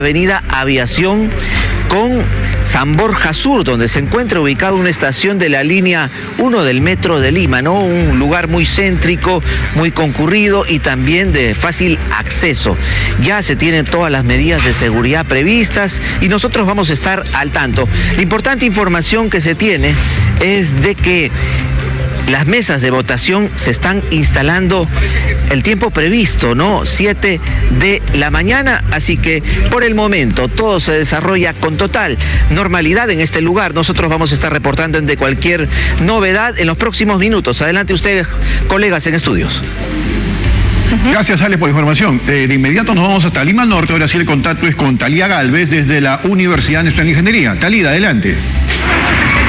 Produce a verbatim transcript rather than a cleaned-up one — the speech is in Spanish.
Avenida Aviación con San Borja Sur, donde se encuentra ubicada una estación de la línea uno del Metro de Lima, ¿no? Un lugar muy céntrico, muy concurrido y también de fácil acceso. Ya se tienen todas las medidas de seguridad previstas y nosotros vamos a estar al tanto. La importante información que se tiene es de que las mesas de votación se están instalando el tiempo previsto, ¿no? siete de la mañana, así que por el momento todo se desarrolla con total normalidad en este lugar. Nosotros vamos a estar reportando de cualquier novedad en los próximos minutos. Adelante ustedes, colegas en estudios. Gracias, Ale, por la información. Eh, de inmediato nos vamos hasta Lima Norte. Ahora sí el contacto es con Talía Galvez desde la Universidad Nacional de Ingeniería. Talía, adelante.